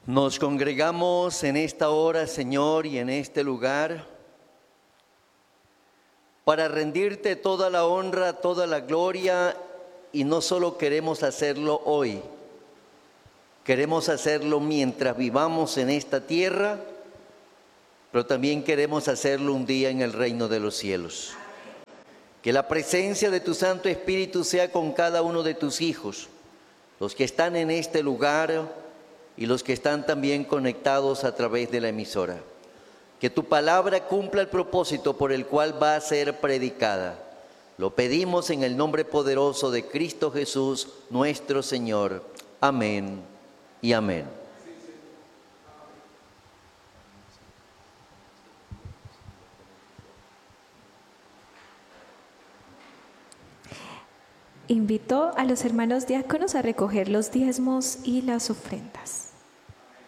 Nos congregamos en esta hora, Señor, y en este lugar para rendirte toda la honra, toda la gloria, y no solo queremos hacerlo hoy, queremos hacerlo mientras vivamos en esta tierra, pero también queremos hacerlo un día en el reino de los cielos. Que la presencia de tu Santo Espíritu sea con cada uno de tus hijos, los que están en este lugar y los que están también conectados a través de la emisora. Que tu palabra cumpla el propósito por el cual va a ser predicada. Lo pedimos en el nombre poderoso de Cristo Jesús, nuestro Señor. Amén y amén. Invito a los hermanos diáconos a recoger los diezmos y las ofrendas.